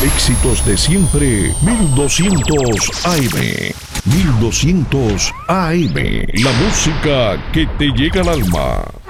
éxitos de siempre, 1200 AM. 1200 AM. La música que te llega al alma.